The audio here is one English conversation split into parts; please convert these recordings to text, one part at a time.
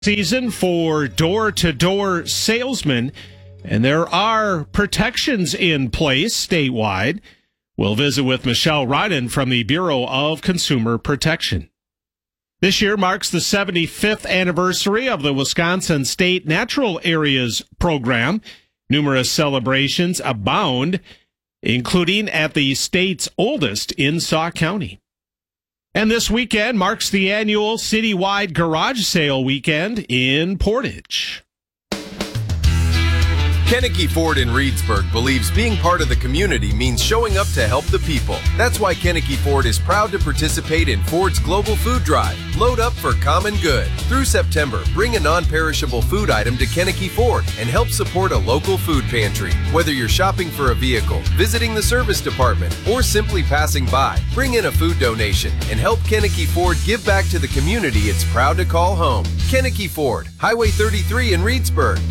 Season for door-to-door salesmen, and there are protections in place statewide. We'll visit with Michelle Ryden from the Bureau of Consumer Protection. This year marks the 75th anniversary of the Wisconsin State Natural Areas Program. Numerous celebrations abound, including at the state's oldest in Sauk County. And this weekend marks the annual citywide garage sale weekend in Portage. Kennecke Ford in Reedsburg believes being part of the community means showing up to help the people. That's why Kennecke Ford is proud to participate in Ford's Global Food Drive. Load up for common good. Through September, bring a non-perishable food item to Kennecke Ford and help support a local food pantry. Whether you're shopping for a vehicle, visiting the service department, or simply passing by, bring in a food donation and help Kennecke Ford give back to the community it's proud to call home. Kennecke Ford, Highway 33 in Reedsburg.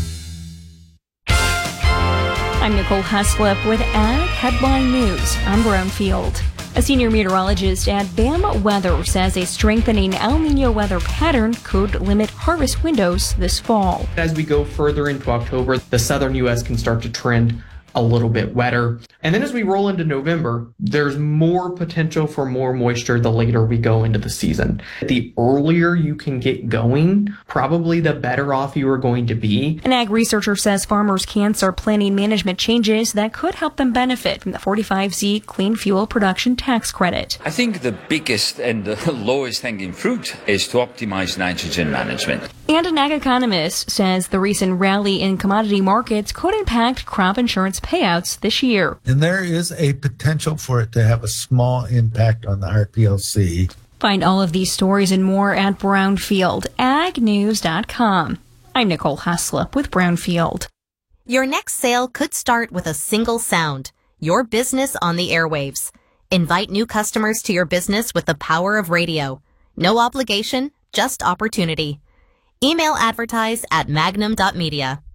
I'm Nicole Heslip with Ag Headline News. I'm Brownfield. A senior meteorologist at BAM Weather says a strengthening El Nino weather pattern could limit harvest windows this fall. As we go further into October, the southern U.S. can start to trend a little bit wetter. And then as we roll into November, there's more potential for more moisture the later we go into the season. The earlier you can get going, probably the better off you are going to be. An ag researcher says farmers can start planning management changes that could help them benefit from the 45Z Clean Fuel Production Tax Credit. I think the biggest and the lowest hanging fruit is to optimize nitrogen management. And an ag economist says the recent rally in commodity markets could impact crop insurance payouts this year. And there is a potential for it to have a small impact on the RPLC. Find all of these stories and more at brownfieldagnews.com. I'm Nicole Heslip with Brownfield. Your next sale could start with a single sound, your business on the airwaves. Invite new customers to your business with the power of radio. No obligation, just opportunity. Email advertise at magnum.media.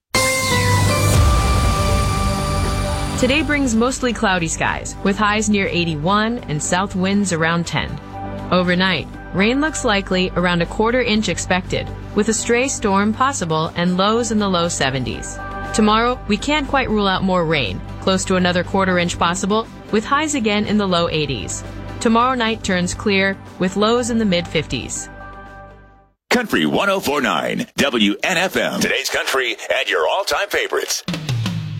Today brings mostly cloudy skies, with highs near 81 and south winds around 10. Overnight, rain looks likely, around a quarter-inch expected, with a stray storm possible and lows in the low 70s. Tomorrow, we can't quite rule out more rain, close to another quarter-inch possible, with highs again in the low 80s. Tomorrow night turns clear, with lows in the mid-50s. Country 104.9 WNFM. Today's country and your all-time favorites.